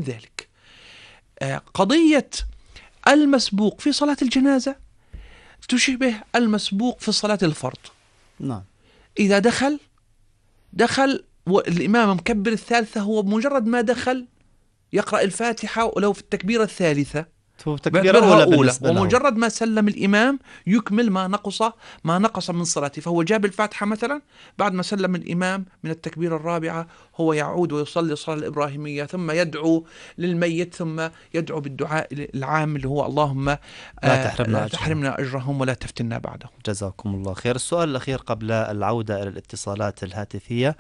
ذلك. قضية المسبوق في صلاة الجنازة تشبه المسبوق في صلاة الفرض. نعم. إذا دخل والإمام مكبر الثالثة، هو بمجرد ما دخل يقرأ الفاتحة ولو في التكبيرة الثالثة تكبيرة أولى، ومجرد ما سلم الإمام يكمل ما نقص من صلاته. فهو جاب الفاتحة مثلا، بعد ما سلم الإمام من التكبيرة الرابعة هو يعود ويصلي الصلاة الإبراهيمية، ثم يدعو للميت، ثم يدعو بالدعاء العام اللي هو اللهم لا تحرمنا أجرهم ولا تفتنا بعدهم. جزاكم الله خير. السؤال الأخير قبل العودة إلى الاتصالات الهاتفية،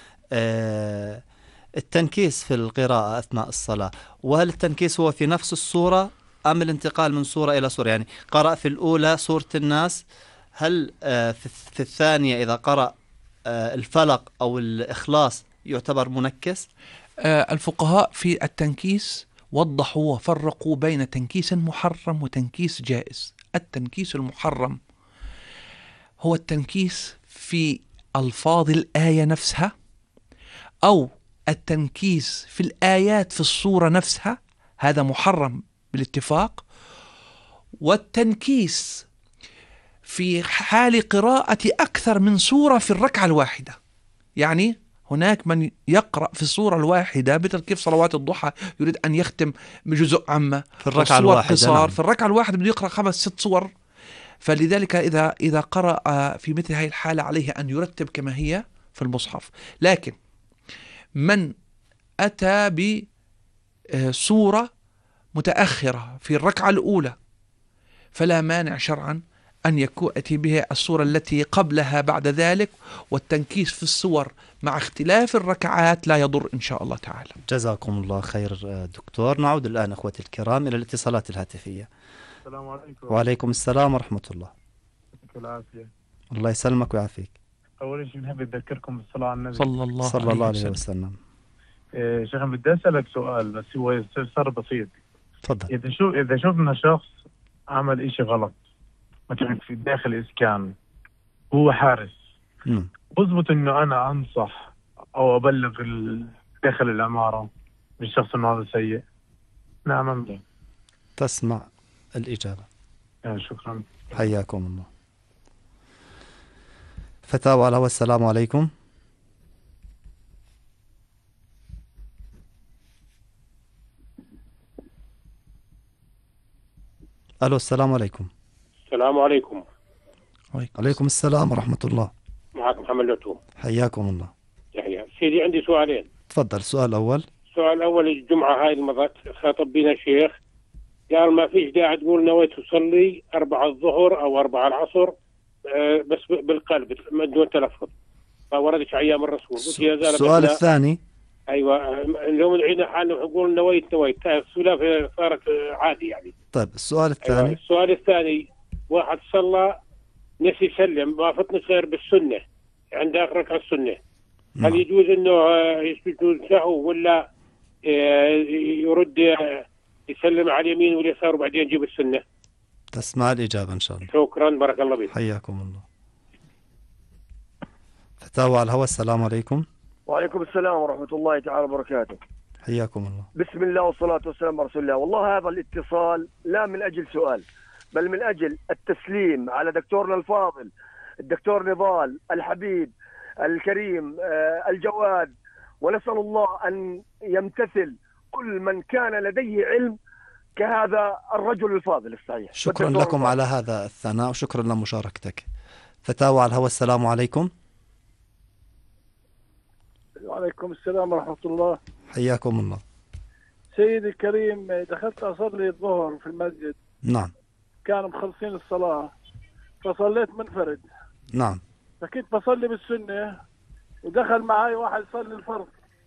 التنكيس في القراءة أثناء الصلاة، وهل التنكيس هو في نفس السورة أم الانتقال من سورة إلى سورة؟ يعني قرأ في الأولى سورة الناس، هل في الثانية إذا قرأ الفلق أو الإخلاص يعتبر منكس؟ الفقهاء في التنكيس وضحوا وفرقوا بين تنكيس محرم وتنكيس جائز. التنكيس المحرم هو التنكيس في ألفاظ الآية نفسها، أو التنكيس في الآيات في السورة نفسها، هذا محرم بالاتفاق. والتنكيس في حال قراءة أكثر من سورة في الركعة الواحدة، يعني هناك من يقرأ في السورة الواحدة بتركيب صلوات الضحى يريد أن يختم بجزء عامة في الركعة الواحدة. قصار في الركعة الواحدة بده يقرأ 5-6 سور. فلذلك إذا قرأ في مثل هذه الحالة عليه أن يرتب كما هي في المصحف. لكن من أتى بسورة متأخرة في الركعة الأولى فلا مانع شرعا أن يأتي به السورة التي قبلها بعد ذلك، والتنكيس في السور مع اختلاف الركعات لا يضر إن شاء الله تعالى. جزاكم الله خير دكتور. نعود الآن أخوتي الكرام إلى الاتصالات الهاتفية. السلام عليكم. وعليكم السلام ورحمة الله. العافية. الله يسلمك ويعافيك. أول شيء بنحب نذكركم بالصلاة على النبي صلى الله عليه وسلم. شيخ بدي أسألك سؤال بس هو استفسار بسيط. تفضل. إذا شفنا شخص عمل إشي غلط مثلا في داخل إسكان، هو حارس، بضبط إنه أنا أنصح أو أبلغ داخل العمارة بالشخص إنه هذا سيء؟ نعم أم لا؟ تسمع الإجابة. شكرا. حياكم الله. فتاوى على الهواء. السلام عليكم. ألو السلام عليكم. السلام عليكم. عليكم السلام ورحمة الله. معك محمد لطوم. حياكم الله. يحيى سيدي، عندي سؤالين. تفضل. السؤال الأول. السؤال الأول، الجمعة هاي المضت خاطب بنا شيخ قال ما فيش داعي تقول نويت تصلي 4 الظهر أو 4 العصر بس بالقلب من دون تلفظ، فوردش أيام الرسول. السؤال الثاني. أيوة، اليوم العيد حالنا نقول نويت السؤال صارت عادي يعني. طيب السؤال الثاني. أيوة. السؤال الثاني، واحد صلى نسي يسلم ما فتنش غير بالسنة عند آخر ركعة السنة، هل يجوز إنه يسجد سهو ولا يرد يسلم على اليمين واليسار وبعدين يجيب السنة؟ تسمع الإجابة إن شاء الله. شكرا، بارك الله فيك. حياكم الله. فتاوى على الهواء. السلام عليكم. وعليكم السلام ورحمة الله تعالى وبركاته. حياكم الله. بسم الله والصلاة والسلام على رسول الله. والله هذا الاتصال لا من أجل سؤال بل من أجل التسليم على دكتورنا الفاضل الدكتور نضال الحبيب الكريم الجواد، ونسأل الله أن يمتثل كل من كان لديه علم كهذا الرجل الفاضل الصحيح. شكرا لكم على هذا الثناء وشكرا لمشاركتك. فتاوى على الهواء. السلام عليكم. وعليكم السلام ورحمة الله. حياكم الله. سيدي الكريم، دخلت أصلي الظهر في المسجد. نعم. كانوا مخلصين الصلاة فصليت منفرد. نعم. فكنت بصلي بالسنة ودخل معي واحد يصلي الفرض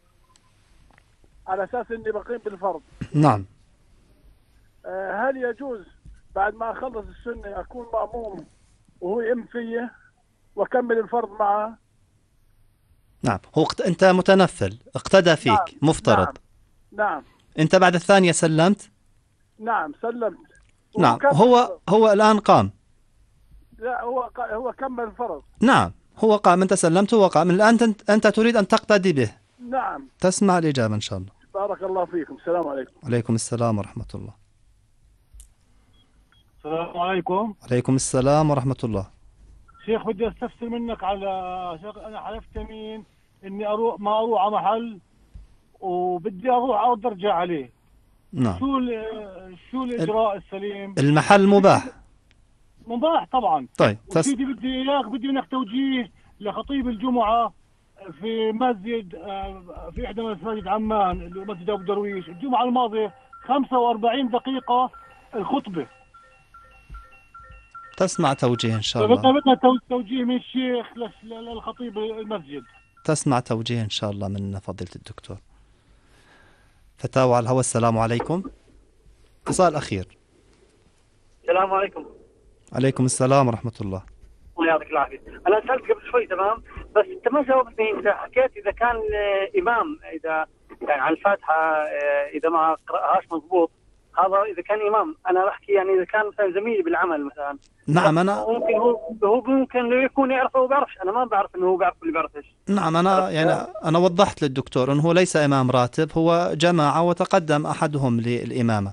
على أساس إني بقيم بالفرض. نعم. هل يجوز بعد ما أخلص السنة أكون مأموم وهو يم فيه وأكمل الفرض معه؟ نعم. أنت متنفل اقتدى فيك. نعم. مفترض. نعم. أنت بعد الثانية سلمت؟ نعم سلمت. نعم. هو الآن قام. لا هو كمل الفرض. نعم هو قام، أنت سلمت هو قام، الآن أنت تريد أن تقتدي به. نعم. تسمع الإجابة إن شاء الله. بارك الله فيكم. السلام عليكم. عليكم السلام ورحمة الله. السلام عليكم. عليكم السلام ورحمة الله. شيخ بدي استفسر منك على شيخ، انا حلفت يمين اني ما اروح على محل وبدي اروح ارد ارجع عليه. نعم. شو الاجراء السليم؟ المحل مباح. مباح طبعا. طيب بدي منك توجيه لخطيب الجمعة في مسجد، في احدى مساجد عمان اللي هو مسجد ابو درويش، الجمعة الماضية 45 دقيقة الخطبة. تسمع توجيه إن شاء الله. بدنا توجيه من الشيخ للخطيب المسجد. تسمع توجيه إن شاء الله من فضيلة الدكتور. فتاوى على الهواء. السلام عليكم. اتصال أخير. السلام عليكم. عليكم السلام ورحمة الله. الله يعطيك العافية. أنا سألت قبل شوي تمام، بس أنت ما جاوبتني. أنت حكيت إذا كان إمام، إذا يعني على الفاتحة إذا ما قرأهاش مضبوط، هذا إذا كان إمام. أنا بحكي يعني إذا كان مثلا زميلي بالعمل مثلا. نعم. أنا ممكن هو ممكن يكون يعرفه وبيعرفش. أنا ما بعرف إنه هو بيعرف اللي بيعرفش. نعم. أنا وضحت للدكتور أنه هو ليس إمام راتب، هو جماعة وتقدم أحدهم للإمامة.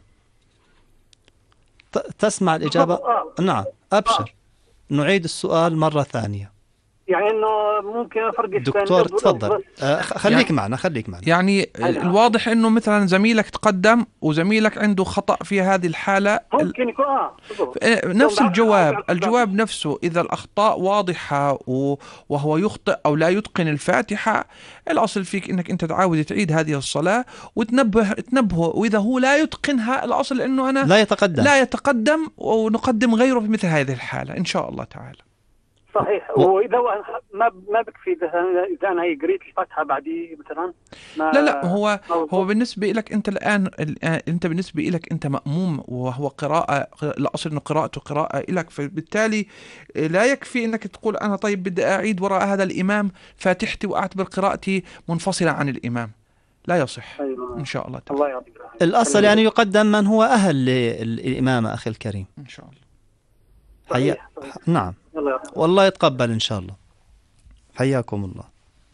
تسمع الإجابة؟ نعم. أبشر. نعيد السؤال مرة ثانية. يعني إنه ممكن أفرق. دكتور تفضل. خليك معنا. يعني الواضح انه مثلا زميلك تقدم وزميلك عنده خطأ في هذه الحالة، ممكن يكون نفس الجواب نفسه. إذا الأخطاء واضحة وهو يخطئ أو لا يتقن الفاتحة، الأصل فيك إنك أنت تعاود تعيد هذه الصلاة وتنبهه. وإذا هو لا يتقنها، الأصل إنه أنا لا يتقدم ونقدم غيره في مثل هذه الحالة إن شاء الله تعالى. صحيح. وإذا ما بكفي إذا أنا قريت الفاتحة بعدي مثلا. لا هو بالنسبة لك أنت الآن أنت بالنسبة لك أنت مأموم، وهو قراءة، الأصل إنه قراءته قراءة لك، فبالتالي لا يكفي إنك تقول أنا طيب بدي أعيد وراء هذا الإمام فاتحتي وأعتبر قراءتي منفصلة عن الإمام. لا يصح. أيوة. إن شاء الله تعالى. الله يعطيك العافية. الأصل يعني يقدم من هو أهل للإمامة أخي الكريم إن شاء الله. صحيح. نعم. والله يتقبل إن شاء الله. حياكم الله.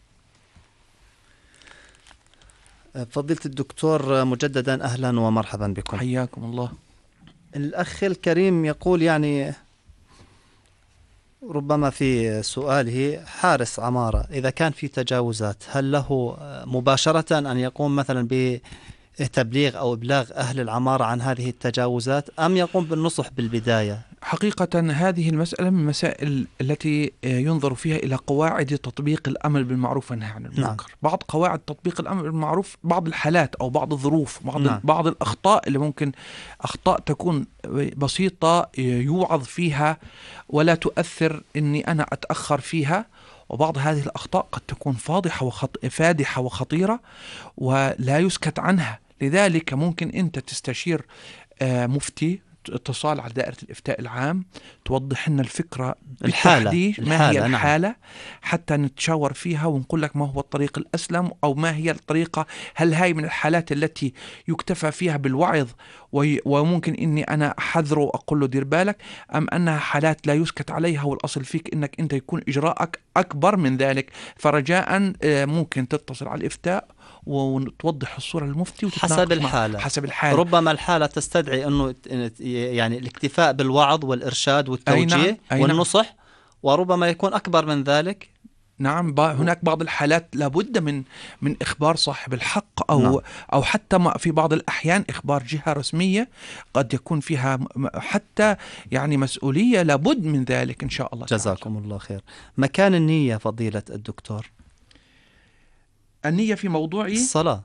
فضيلة الدكتور مجددا أهلا ومرحبا بكم. حياكم الله. الأخ الكريم يقول يعني ربما في سؤاله حارس عمارة، إذا كان في تجاوزات هل له مباشرة أن يقوم مثلا بتبليغ أو إبلاغ أهل العمارة عن هذه التجاوزات، أم يقوم بالنصح بالبداية؟ حقيقة هذه المسألة من المسائل التي ينظر فيها إلى قواعد تطبيق الأمر بالمعروف والنهي عن المنكر. نعم. بعض قواعد تطبيق الأمر بالمعروف، بعض الحالات أو بعض الظروف، بعض الأخطاء اللي ممكن أخطاء تكون بسيطة يوعظ فيها ولا تؤثر إني أنا أتأخر فيها، وبعض هذه الأخطاء قد تكون فادحة وخطيرة ولا يسكت عنها. لذلك ممكن أنت تستشير مفتي، اتصال على دائرة الإفتاء العام، توضح لنا الفكرة بالتحديد ما هي الحالة. نعم. حتى نتشاور فيها ونقول لك ما هو الطريق الأسلم أو ما هي الطريقة. هل هاي من الحالات التي يكتفى فيها بالوعظ وممكن إني أنا أحذره وأقول له دير بالك، أم أنها حالات لا يسكت عليها والأصل فيك إنك أنت يكون إجراءك أكبر من ذلك؟ فرجاء ممكن تتصل على الإفتاء وتوضح الصورة للمفتي حسب الحالة. ربما الحالة تستدعي أنه يعني الاكتفاء بالوعظ والإرشاد والتوجيه والنصح، وربما يكون أكبر من ذلك. نعم. هناك بعض الحالات لابد من إخبار صاحب الحق أو حتى في بعض الأحيان إخبار جهة رسمية قد يكون فيها حتى يعني مسؤولية، لابد من ذلك إن شاء الله. جزاكم الله خير. مكان النية فضيلة الدكتور؟ النية في موضوع الصلاة.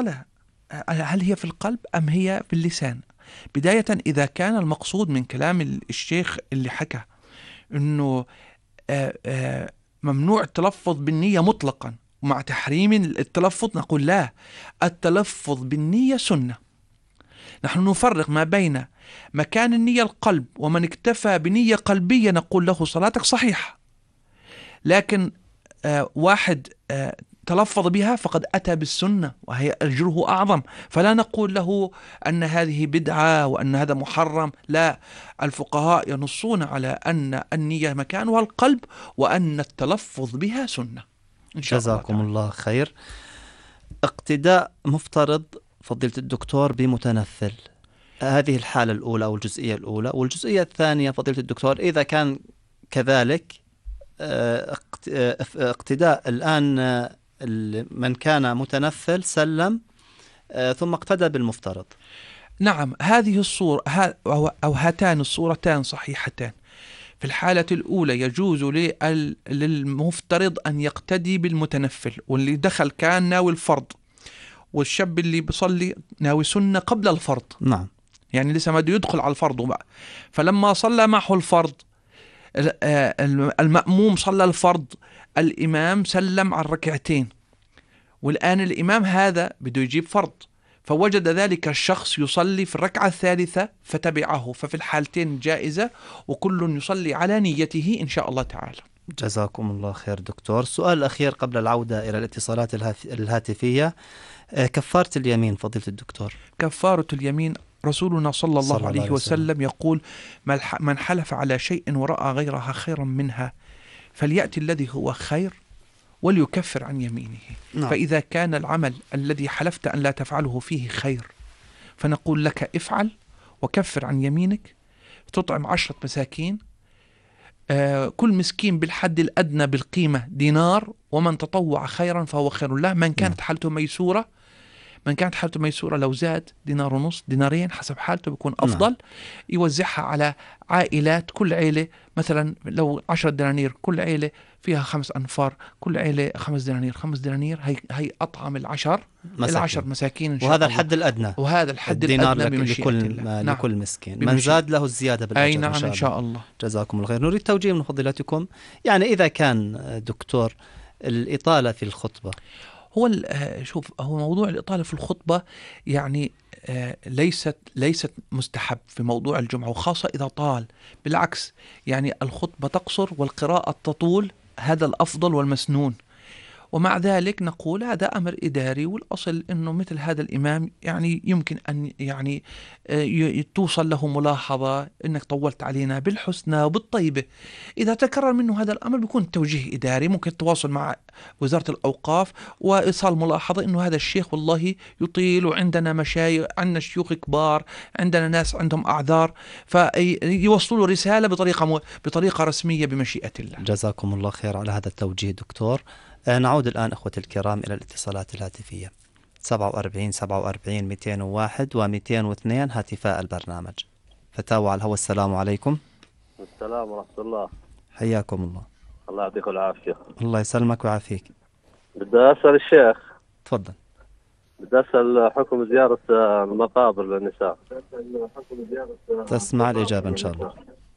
هل هي في القلب أم هي في اللسان؟ بداية إذا كان المقصود من كلام الشيخ اللي حكى أنه ممنوع التلفظ بالنية مطلقا ومع تحريم التلفظ، نقول لا، التلفظ بالنية سنة. نحن نفرق ما بين مكان النية القلب، ومن اكتفى بنية قلبية نقول له صلاتك صحيحة، لكن واحد تلفظ بها فقد أتى بالسنة وهي أجره أعظم، فلا نقول له أن هذه بدعة وأن هذا محرم. لا، الفقهاء ينصون على أن النية مكانها القلب وأن التلفظ بها سنة إن شاء الله. جزاكم الله خير. اقتداء مفترض فضيلة الدكتور بمتنفل، هذه الحالة الأولى أو الجزئية الأولى. والجزئية الثانية فضيلة الدكتور، إذا كان كذلك اقتداء الآن من كان متنفل سلم ثم اقتدى بالمفترض. نعم، هذه الصورة أو هاتان الصورتان صحيحتان. في الحالة الأولى يجوز للمفترض أن يقتدي بالمتنفل، واللي دخل كان ناوي الفرض، والشاب اللي بيصلي ناوي سنة قبل الفرض. نعم، يعني لسه ما بده يدخل على الفرض بقى. فلما صلى معه الفرض، المأموم صلى الفرض، الإمام سلم على الركعتين، والآن الإمام هذا بده يجيب فرض، فوجد ذلك الشخص يصلي في الركعة الثالثة فتبعه، ففي الحالتين جائزة، وكل يصلي على نيته إن شاء الله تعالى. جزاكم الله خير دكتور. السؤال الأخير قبل العودة إلى الاتصالات الهاتفية، كفارة اليمين فضيلة الدكتور. كفارة اليمين، رسولنا صلى الله عليه وسلم يقول: من حلف على شيء ورأى غيرها خيرا منها فليأتي الذي هو خير وليكفر عن يمينه. نعم. فإذا كان العمل الذي حلفت أن لا تفعله فيه خير، فنقول لك افعل وكفر عن يمينك، تطعم 10 مساكين، كل مسكين بالحد الأدنى بالقيمة دينار، ومن تطوع خيرا فهو خير له. من كانت حالته ميسورة لو زاد دينار ونص، دينارين، حسب حالته بيكون أفضل. يوزعها على عائلات، كل عائلة مثلا لو 10 دنانير، كل عائلة فيها 5 أنفار، كل عائلة 5 دنانير، 5 دنانير، هي أطعم العشر مساكين إن شاء وهذا الله. الحد الأدنى، وهذا الحد الدينار الأدنى لكل مسكين. من زاد له الزيادة بالأجر. أي نعم إن شاء الله. جزاكم الله خير. نريد توجيه من فضيلتكم، يعني إذا كان دكتور الإطالة في الخطبة، هو موضوع الإطالة في الخطبة يعني ليست مستحب في موضوع الجمعة، وخاصة إذا طال. بالعكس، يعني الخطبة تقصر والقراءة تطول، هذا الأفضل والمسنون. ومع ذلك نقول هذا أمر إداري، والأصل أنه مثل هذا الإمام يعني يمكن أن يعني توصل له ملاحظة أنك طولت علينا بالحسنى وبالطيبة. إذا تكرر منه هذا الأمر بيكون توجيه إداري، ممكن التواصل مع وزارة الأوقاف وإيصال ملاحظة أنه هذا الشيخ والله يطيل، وعندنا مشايخ، عندنا شيوخ كبار، عندنا ناس عندهم أعذار، فيوصلوا له رسالة بطريقة رسمية بمشيئة الله. جزاكم الله خير على هذا التوجيه دكتور. نعود الآن أخوة الكرام إلى الاتصالات الهاتفية. 47 47 201 و202 هاتفاء البرنامج. فتاوى على الهواء. السلام عليكم. السلام ورحمة الله. حياكم الله. الله يعطيك العافية. الله يسلمك ويعافيك. بدي أسأل الشيخ. تفضل. بدي أسأل حكم زيارة المقابر للنساء. تسمع الإجابة إن شاء الله.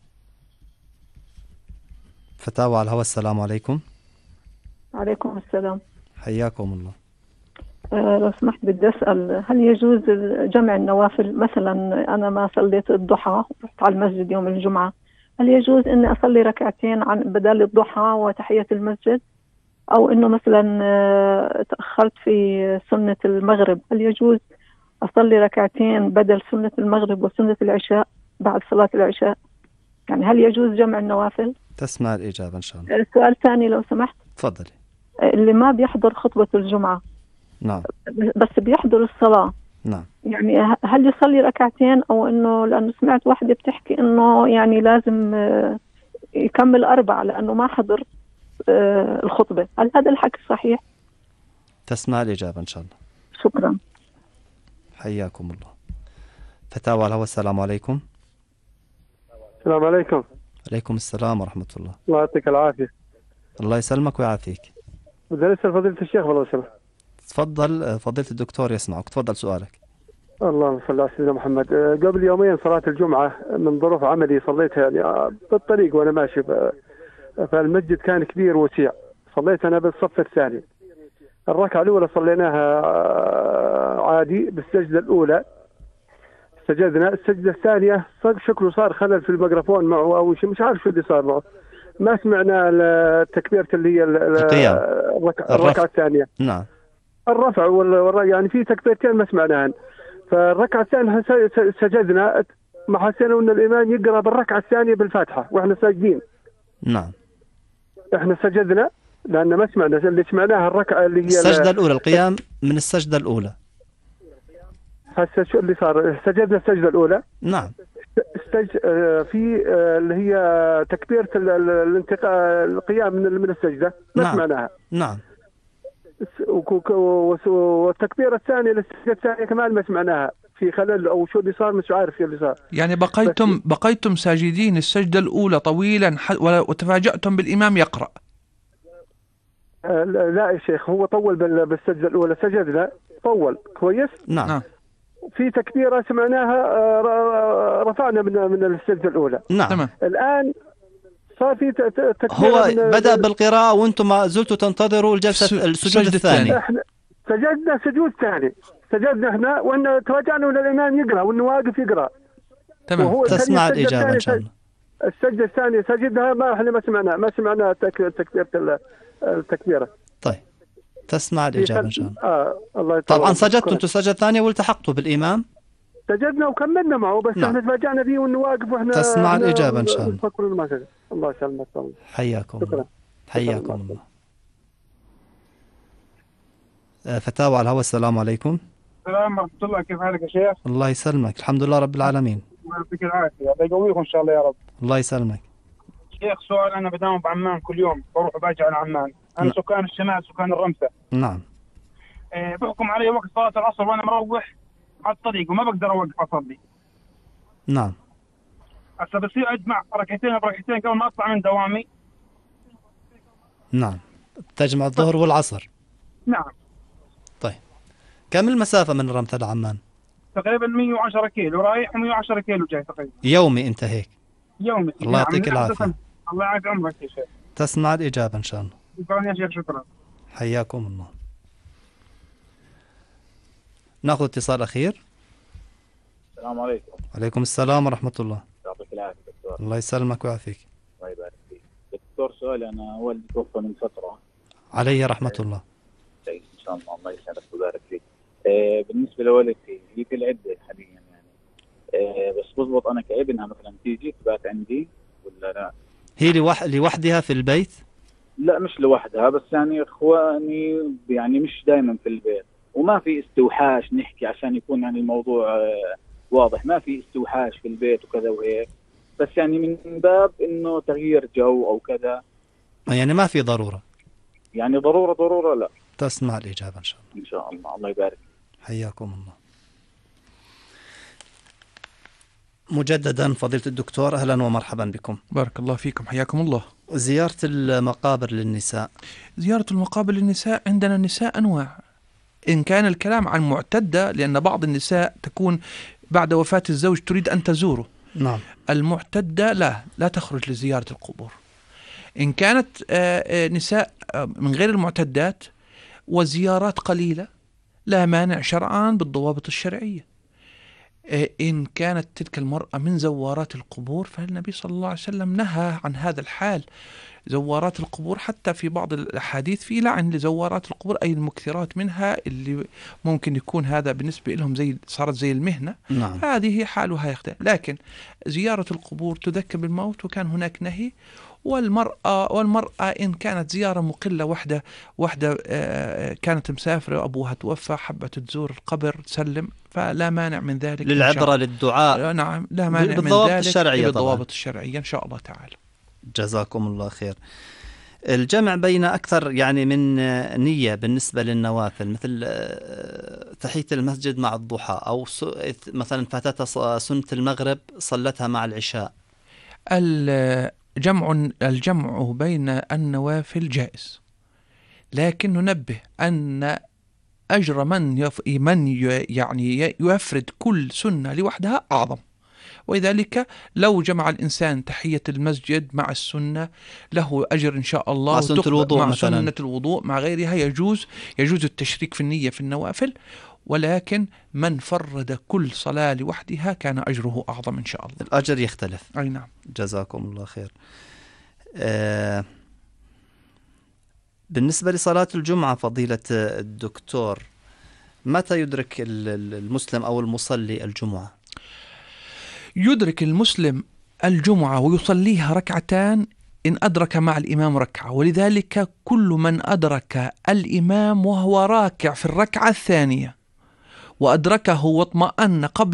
فتاوى على الهواء. السلام عليكم. عليكم السلام. حياكم الله. لو سمحت بدي أسأل، هل يجوز جمع النوافل؟ مثلا أنا ما صليت الضحى، رحت على المسجد يوم الجمعة، هل يجوز أني أصلي ركعتين عن بدل الضحى وتحية المسجد؟ أو أنه مثلا تأخرت في سنة المغرب، هل يجوز أصلي ركعتين بدل سنة المغرب وسنة العشاء بعد صلاة العشاء؟ يعني هل يجوز جمع النوافل؟ تسمع الإجابة إن شاء الله. السؤال الثاني لو سمحت. تفضلي. اللي ما بيحضر خطبة الجمعة، نعم، بس بيحضر الصلاة، نعم، يعني هل يصلي ركعتين، أو إنه لأنه سمعت واحدة بتحكي إنه يعني لازم يكمل 4 لأنه ما حضر الخطبة، هل هذا الحكي صحيح؟ تسمع الإجابة إن شاء الله. شكرا. حياكم الله. فتاوى على الهواء. السلام عليكم. السلام عليكم. عليكم السلام ورحمة الله. الله يعطيك العافية. الله يسلمك ويعافيك. بدي أسأل فضيلة الشيخ والله سمح. تفضل فضيلة الدكتور يسمعك. تفضل سؤالك. اللهم صل على سيدنا محمد. قبل يومين صلاة الجمعة من ظروف عملي صليتها يعني بالطريق وأنا ماشي، فالمسجد كان كبير وسيع، صليت أنا بالصف الثاني. الركعة الأولى صليناها عادي بالسجدة الأولى، سجدنا. السجدة الثانية شكله صار خلل في الميكروفون معه أو شيء، مش عارف شو اللي صار معه، ما سمعنا التكبيرة اللي هي الركعة الثانية. نعم. الرفع يعني في تكبيرتين ما سمعناهن. فالركعة الثانية سجدنا، ما حسينا أن الإمام يقرأ بالركعة الثانية بالفاتحة وإحنا ساجدين. نعم. إحنا سجدنا لأن ما سمعنا اللي سمعناها الركعة اللي هي السجدة الأولى، القيام من السجدة الأولى. هسه شو اللي صار؟ سجدنا السجدة الأولى. نعم. في اللي هي تكبيرة الانتقال، القيام من السجدة ما نعم. سمعناها. نعم. والتكبيرة الثانية للسجدة الثانية كمان ما سمعناها، في خلل أو شو اللي صار مش عارف شو اللي صار. يعني بقيتم ساجدين السجدة الأولى طويلا وتفاجأتم بالإمام يقرأ. لا يا شيخ، هو طول بالسجدة الأولى، سجدنا طول كويس. نعم. في تكبيرة سمعناها رفعنا من السجدة الأولى. نعم. الآن صار في تكبيرة. هو بدأ بالقراءة وأنتم ما زلتوا تنتظروا الجلسة السجود الثاني. احنا سجدنا سجود ثاني، سجدنا احنا وإن تراجعنا وإن الإمام يقرأ وإنه واقف يقرأ. تمام. تسمع الإجابة إن شاء الله. السجدة الثانية سجدها ما احنا ما سمعنا تكبيرة التكبيرة. طيب تسمع الإجابة إن شاء الله. الله طبعا سجدتوا أنتم السجدة الثانية والتحقتوا بالإمام. سجدنا وكملنا معه، بس احنا تفاجأنا فيه وإنه واقف وإحنا تسمع الإجابة إن شاء الله. الله يسلمك. حياكم شكرا. الله. حياكم الله. فتاوى على الهواء. السلام عليكم. السلام ورحمة الله، كيف حالك يا شيخ؟ الله يسلمك، الحمد لله رب العالمين. الله يعطيك العافية، الله يقويكم إن شاء الله يا رب. الله يسلمك. شيخ سؤال، أنا بداوم بعمان كل يوم، بروح وباجي على عمان. أنا سكان الشمال، سكان الرمسة. نعم. بحكم علي وقت صلاة العصر وأنا مروح على الطريق وما بقدر أوقف أصلي. نعم. هسه بصير أجمع ركعتين بركعتين قبل ما أطلع من دوامي. نعم. تجمع الظهر والعصر. نعم. طيب كم المسافة من الرمثة لعمان؟ تقريبا 110 كيلو رايح و110 كيلو جاي تقريبا. يومي أنت هيك؟ يومي. الله يعطيك العافية. الله يعافي عمرك يا شيخ. تسمع الإجابة إن شاء الله. شكرا يا شيخ. شكرا. حياكم الله. ناخذ اتصال أخير. السلام عليكم. وعليكم السلام ورحمة الله. يعطيك العافية دكتور. الله يسلمك ويعافيك. الله يبارك فيك. دكتور سؤالي، أنا والدي توفى من فترة. عليه رحمة الله. إن شاء الله. الله يسعدك ويبارك فيك. بالنسبة لوالدتي هي في العدة حاليا يعني، بس بضبط أنا كابنها مثلا تيجي تبات عندي ولا لا؟ هي لوحدها في البيت؟ لا مش لوحدها، بس يعني إخواني يعني مش دائما في البيت، وما في استوحاش نحكي عشان يكون يعني الموضوع واضح، ما في استوحاش في البيت وكذا وهيك، بس يعني من باب إنه تغيير جو أو كذا. يعني ما في ضرورة؟ يعني ضرورة لا. تسمع الإجابة إن شاء الله. إن شاء الله. الله يبارك. حياكم الله. مجددا فضيلة الدكتور، أهلا ومرحبا بكم. بارك الله فيكم، حياكم الله. زيارة المقابر للنساء. زيارة المقابر للنساء، عندنا النساء أنواع. إن كان الكلام عن معتدة، لأن بعض النساء تكون بعد وفاة الزوج تريد أن تزوره. نعم. المعتدة لا تخرج لزيارة القبور. إن كانت نساء من غير المعتدات وزيارات قليلة لا مانع شرعا بالضوابط الشرعية. إن كانت تلك المرأة من زوارات القبور فالنبي صلى الله عليه وسلم نهى عن هذا الحال. زوارات القبور حتى في بعض الأحاديث في لعن لزوارات القبور، أي المكثرات منها اللي ممكن يكون هذا بالنسبة لهم صارت زي المهنة. نعم. هذه حالها يختلف. لكن زيارة القبور تذكر بالموت، وكان هناك نهي. والمرأة إن كانت زيارة مقلة، وحدة كانت مسافرة وأبوها توفى حبت تزور القبر تسلم، فلا مانع من ذلك للعبرة للدعاء. نعم، لا مانع من ذلك بالضوابط الشرعية إن شاء الله تعالى. جزاكم الله خير. الجمع بين أكثر يعني من نية بالنسبة للنوافل، مثل تحية المسجد مع الضحى، أو مثلا فاتتها سنة المغرب صلتها مع العشاء. الجمع بين النوافل جائز، لكن ننبه أن أجر من يعني يفرد كل سنة لوحدها أعظم. ولذلك لو جمع الإنسان تحية المسجد مع السنة له أجر إن شاء الله. مع سنة الوضوء، مع سنة الوضوء مع غيرها يجوز التشريك في النية في النوافل. ولكن من فرد كل صلاة لوحدها كان أجره أعظم إن شاء الله. الأجر يختلف. أي نعم. جزاكم الله خير. بالنسبة لصلاة الجمعة فضيلة الدكتور، متى يدرك المسلم أو المصلي الجمعة؟ يدرك المسلم الجمعة ويصليها ركعتان إن أدرك مع الإمام ركعة، ولذلك كل من أدرك الإمام وهو راكع في الركعة الثانية وأدركه واطمأن قبل